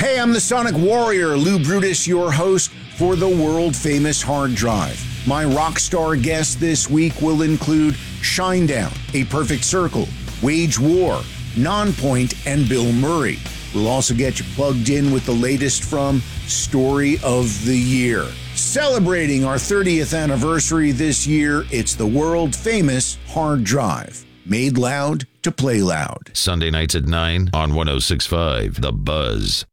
Hey, I'm the Sonic Warrior, Lou Brutus, your host for the world-famous Hard Drive. My rock star guests this week will include Shinedown, A Perfect Circle, Wage War, Nonpoint, and Bill Murray. We'll also get you plugged in with the latest from Story of the Year. Celebrating our 30th anniversary this year, it's the world-famous Hard Drive. Made loud to play loud. Sunday nights at 9 on 106.5 The Buzz.